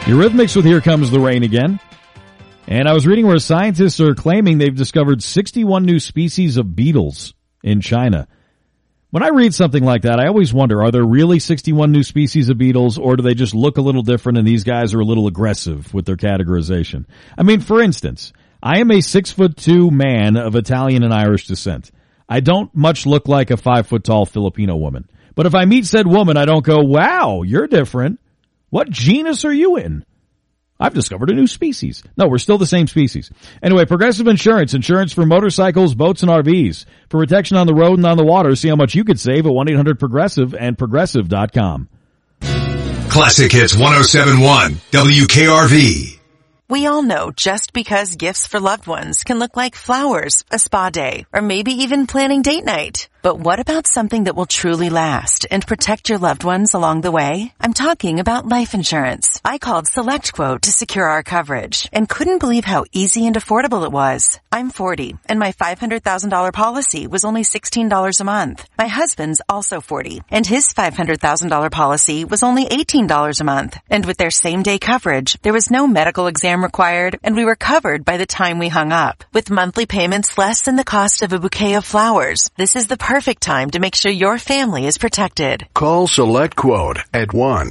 Eurythmics with Here Comes the Rain Again. And I was reading where scientists are claiming they've discovered 61 new species of beetles in China. When I read something like that, I always wonder, are there really 61 new species of beetles, or do they just look a little different and these guys are a little aggressive with their categorization? I mean, for instance, I am a 6'2" man of Italian and Irish descent. I don't much look like a 5-foot-tall Filipino woman. But if I meet said woman, I don't go, wow, you're different. What genus are you in? I've discovered a new species. No, we're still the same species. Anyway, Progressive Insurance. Insurance for motorcycles, boats, and RVs. For protection on the road and on the water, see how much you could save at 1-800-PROGRESSIVE and Progressive.com. Classic Hits 107.1 WKRV. We all know just because gifts for loved ones can look like flowers, a spa day, or maybe even planning date night. But what about something that will truly last and protect your loved ones along the way? I'm talking about life insurance. I called SelectQuote to secure our coverage and couldn't believe how easy and affordable it was. I'm 40 and my $500,000 policy was only $16 a month. My husband's also 40 and his $500,000 policy was only $18 a month. And with their same day coverage, there was no medical exam required and we were covered by the time we hung up. With monthly payments less than the cost of a bouquet of flowers, this is the perfect time to make sure your family is protected. Call SelectQuote at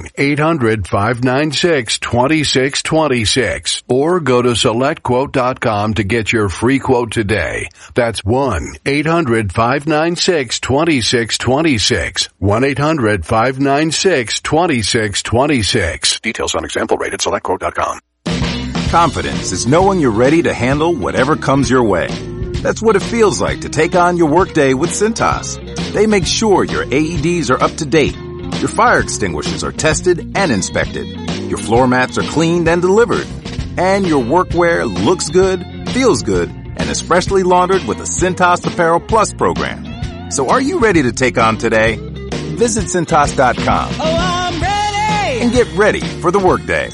1-800-596-2626 or go to SelectQuote.com to get your free quote today. That's 1-800-596-2626. 1-800-596-2626. Details on example rate at SelectQuote.com. Confidence is knowing you're ready to handle whatever comes your way. That's what it feels like to take on your workday with Cintas. They make sure your AEDs are up to date, your fire extinguishers are tested and inspected, your floor mats are cleaned and delivered, and your workwear looks good, feels good, and is freshly laundered with a Cintas Apparel Plus program. So are you ready to take on today? Visit Cintas.com. Oh, I'm ready! And get ready for the workday.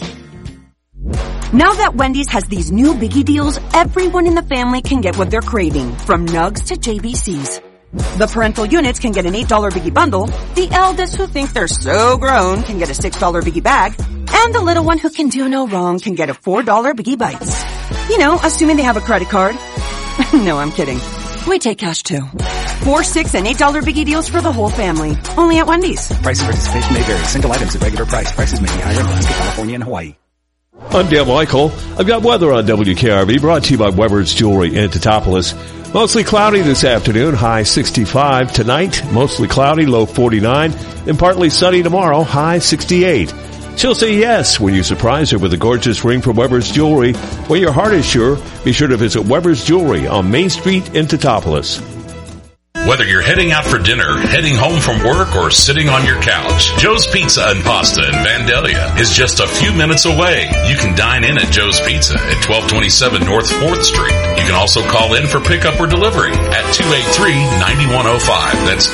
Now that Wendy's has these new biggie deals, everyone in the family can get what they're craving, from nugs to JBCs. The parental units can get an $8 biggie bundle, the eldest who think they're so grown can get a $6 biggie bag, and the little one who can do no wrong can get a $4 biggie bites. You know, assuming they have a credit card. No, I'm kidding. We take cash too. 4, 6, and $8 biggie deals for the whole family. Only at Wendy's. Price and participation may vary. Single items at regular price. Prices may be higher in Alaska, California, and Hawaii. I'm Dan Michael. I've got weather on WKRV brought to you by Weber's Jewelry in Teutopolis. Mostly cloudy this afternoon, high 65. Tonight, mostly cloudy, low 49. And partly sunny tomorrow, high 68. She'll say yes when you surprise her with a gorgeous ring from Weber's Jewelry. When your heart is sure, be sure to visit Weber's Jewelry on Main Street in Teutopolis. Whether you're heading out for dinner, heading home from work, or sitting on your couch, Joe's Pizza and Pasta in Vandalia is just a few minutes away. You can dine in at Joe's Pizza at 1227 North 4th Street. You can also call in for pickup or delivery at 283-9105. That's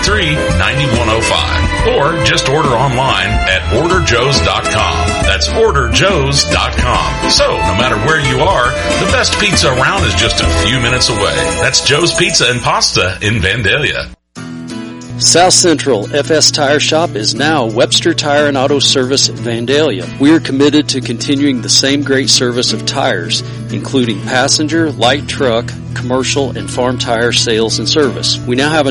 283-9105. Or just order online at orderjoes.com. That's orderjoes.com. So, no matter where you are, the best pizza around is just a few minutes away. That's Joe's Pizza and Pasta in Vandalia. South Central FS Tire Shop is now Webster Tire and Auto Service at Vandalia. We are committed to continuing the same great service of tires, including passenger, light truck, commercial, and farm tire sales and service. We now have a